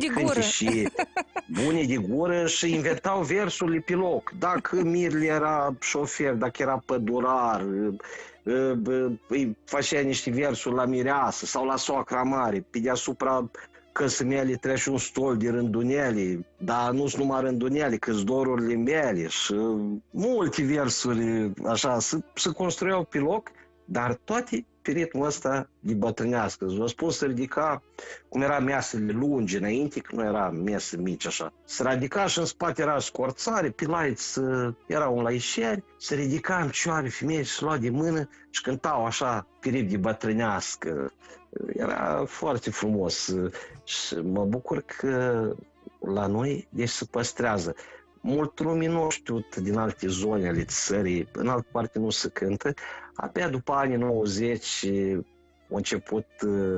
de gură. Și buni de gură și inventau versurile pe loc. Dacă Mirli era șofer, dacă era pădurar, îi făcea niște versuri la mireasă sau la soacra mare, pe deasupra căsămele trece un stol de rândunele, dar nu-s numai rândunele, că-s dorurile mele și multe versuri așa, se construiau pe loc, dar toate pe ritmul ăsta de bătrânească. Vă spun, să ridica, cum era mesele lungi înainte, că nu era mese mici așa, se ridica și în spate era scorțare, pe laiți era un laișeri, se ridica în picioare femeie și se lua de mână și cântau așa pe ritm de bătrânească. Era foarte frumos și mă bucur că la noi deci se păstrează. Mult lume nu știu din alte zone ale țării, în altă parte nu se cântă. Abia după anii 90 a început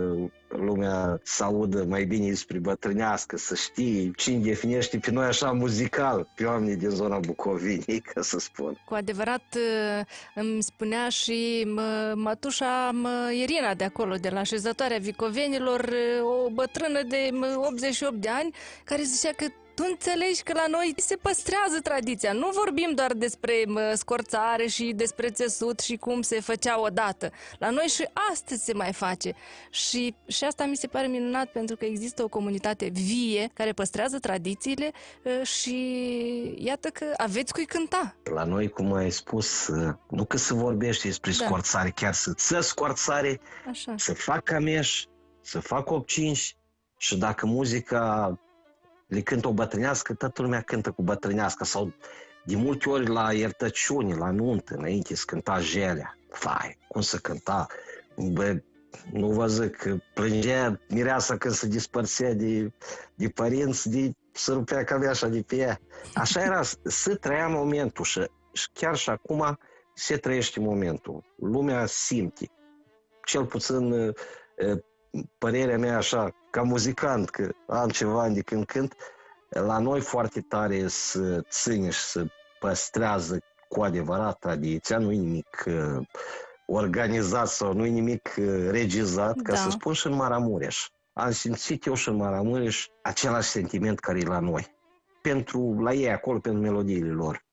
lumea să audă mai bine despre bătrânească, să știe cine definește pe noi așa muzical, pe oamenii din zona Bucovinei, ca să spun. Cu adevărat îmi spunea și mătușa Irina de acolo, de la Așezătoarea Vicovenilor, o bătrână de 88 de ani, care zicea că tu înțelegi că la noi se păstrează tradiția. Nu vorbim doar despre scorțare și despre țesut și cum se făcea odată. La noi și astăzi se mai face. Și asta mi se pare minunat, pentru că există o comunitate vie care păstrează tradițiile și iată că aveți cui cânta. La noi, cum ai spus, nu că se vorbește despre scorțare, chiar să ță scorțare, așa, să fac cameș, să fac obcinși și dacă muzica le cântă o bătrânească, toată lumea cântă cu bătrânească sau de multe ori la iertăciune, la nuntă, înainte să cânta jelea. Fai, cum să cânta? Bă, nu vă zic, plângea mireasa când se dispărțea de părinți, se rupea caveașa de pe ea. Așa era, se trăia momentul și chiar și acum se trăiește momentul. Lumea simte. Cel puțin părerea mea așa, ca muzicant, că am ceva ani de când cânt, la noi foarte tare să ține și să păstrează cu adevărat tradiția, nu e nimic organizat sau nu e nimic regizat, ca să spun, și în Maramureș. Am simțit eu și în Maramureș același sentiment care e la noi. La ei acolo, pentru melodiile lor.